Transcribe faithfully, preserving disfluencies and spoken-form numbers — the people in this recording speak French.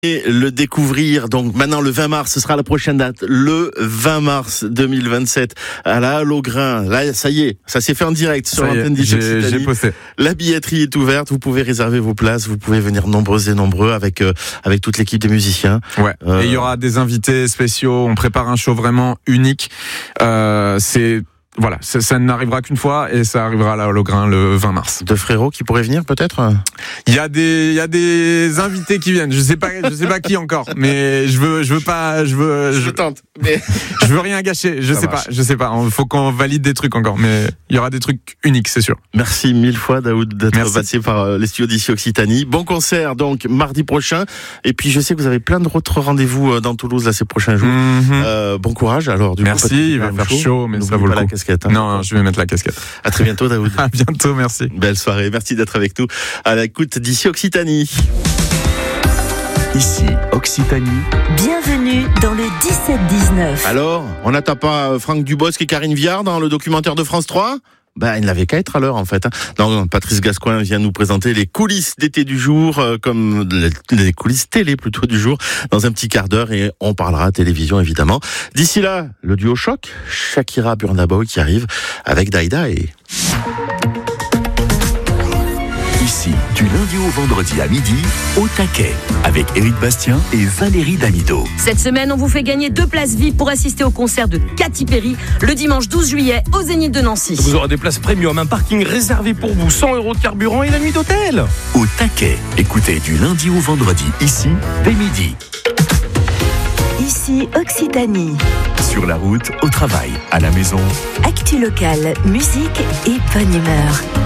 Et le découvrir, donc maintenant le vingt mars, ce sera la prochaine date, le vingt mars deux mille vingt-sept, à la Halle au Grain. Là, ça y est, ça s'est fait en direct sur l'antenne d'I C Occitanie. J'ai posté. La billetterie est ouverte, vous pouvez réserver vos places, vous pouvez venir nombreux et nombreux avec euh, avec toute l'équipe des musiciens. Ouais. Euh... Et il y aura des invités spéciaux. On prépare un show vraiment unique. Euh, c'est Voilà, ça, ça n'arrivera qu'une fois et ça arrivera là au Grain le vingt mars. De frérots qui pourraient venir peut-être. Il y a des, il y a des invités qui viennent. Je sais pas, je sais pas qui encore, mais je veux, je veux pas, je veux, Je, je, tente, mais je veux rien gâcher. Je Ça sais marche. pas, je sais pas. Il faut qu'on valide des trucs encore, mais il y aura des trucs uniques, c'est sûr. merci mille fois Daoud d'être Merci. passé par euh, les studios d'I C Occitanie. Bon concert donc mardi prochain. Et puis je sais que vous avez plein d'autres rendez-vous euh, dans Toulouse là ces prochains jours. Mm-hmm. Euh, bon courage alors. Du Merci, coup, il va faire chaud, mais ça vaut pas le la coup. casquette. Hein. Non, je vais mettre la casquette. À très bientôt Daoud. À bientôt, merci. Belle soirée, merci d'être avec nous à l'écoute d'I C Occitanie. Ici Occitanie. Bienvenue dans le dix-sept dix-neuf. Alors, on n'attend pas Franck Dubosc et Karine Viard dans le documentaire de France trois ? Ben, il n'avait qu'à être à l'heure, en fait. Non, Patrice Gascoigne vient nous présenter les coulisses d'été du jour, euh, comme les coulisses télé plutôt du jour, dans un petit quart d'heure, et on parlera télévision, évidemment. D'ici là, le duo choc, Shakira Burna Boy qui arrive avec Daïda et... Ici, du lundi au vendredi à midi, au taquet, avec Éric Bastien et Valérie Damido. Cette semaine, on vous fait gagner deux places vives pour assister au concert de Katy Perry le dimanche douze juillet au Zénith de Nancy. Vous aurez des places premium, un parking réservé pour vous, cent euros de carburant et la nuit d'hôtel. Au taquet, écoutez du lundi au vendredi, ici, dès midi. Ici Occitanie. Sur la route, au travail, à la maison. Actu locale, musique et bonne humeur.